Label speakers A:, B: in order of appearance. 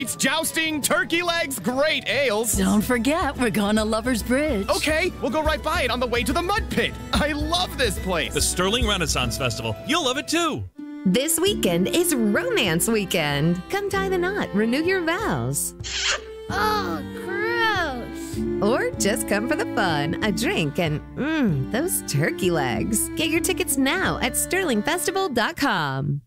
A: It's jousting, turkey legs, great ales.
B: Don't forget, we're going to Lover's Bridge.
A: Okay, we'll go right by it on the way to the mud pit. I love this place.
C: The Sterling Renaissance Festival. You'll love it too.
D: This weekend is Romance Weekend. Come tie the knot, renew your vows.
E: Oh, gross.
D: Or just come for the fun, a drink, and those turkey legs. Get your tickets now at sterlingfestival.com.